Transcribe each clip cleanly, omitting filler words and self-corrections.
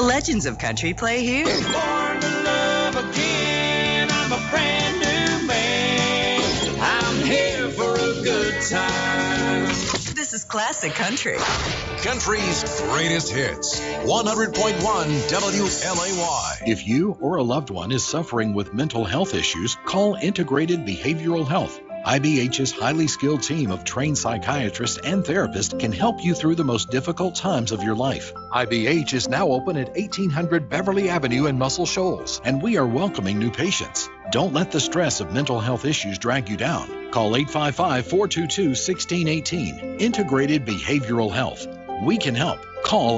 legends of country play here. Born to love again, I'm a brand new man. I'm here for a good time. This is classic country. Country's greatest hits. 100.1 WLAY. If you or a loved one is suffering with mental health issues, call Integrated Behavioral Health. IBH's highly skilled team of trained psychiatrists and therapists can help you through the most difficult times of your life. IBH is now open at 1800 Beverly Avenue in Muscle Shoals, and we are welcoming new patients. Don't let the stress of mental health issues drag you down. Call 855-422-1618. Integrated Behavioral Health. We can help. Call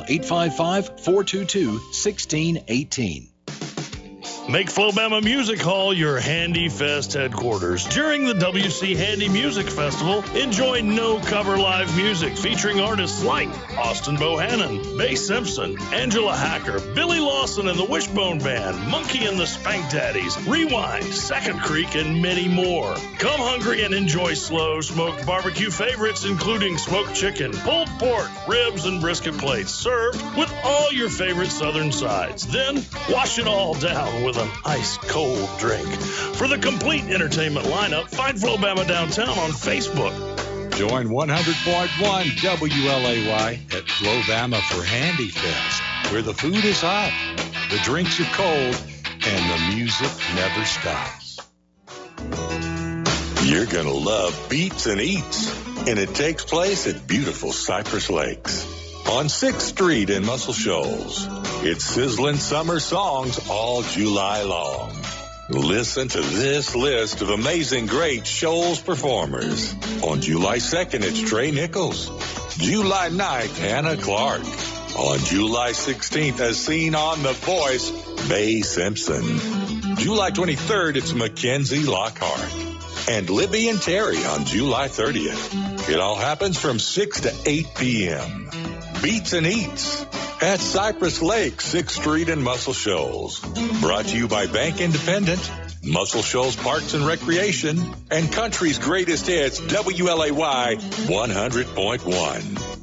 855-422-1618. Make Flobama Music Hall your Handy Fest headquarters. During the WC Handy Music Festival, enjoy no-cover live music featuring artists like Austin Bohannon, Bay Simpson, Angela Hacker, Billy Lawson and the Wishbone Band, Monkey and the Spank Daddies, Rewind, Second Creek, and many more. Come hungry and enjoy slow smoked barbecue favorites including smoked chicken, pulled pork, ribs, and brisket plates, served with all your favorite southern sides. Then wash it all down with an ice-cold drink. For the complete entertainment lineup, find Flobama Downtown on Facebook. Join 100.1 WLAY at Flobama for Handy Fest, where the food is hot, the drinks are cold, and the music never stops. You're going to love Beats and Eats, and it takes place at beautiful Cypress Lakes on 6th Street in Muscle Shoals. It's sizzling summer songs all July long. Listen to this list of amazing great Shoals performers. On July 2nd, it's Trey Nichols. July 9th, Hannah Clark. On July 16th, as seen on The Voice, Bay Simpson. July 23rd, it's Mackenzie Lockhart. And Libby and Terry on July 30th. It all happens from 6 to 8 p.m. Beats and Eats at Cypress Lake, 6th Street in Muscle Shoals. Brought to you by Bank Independent, Muscle Shoals Parks and Recreation, and country's greatest hits, WLAY 100.1.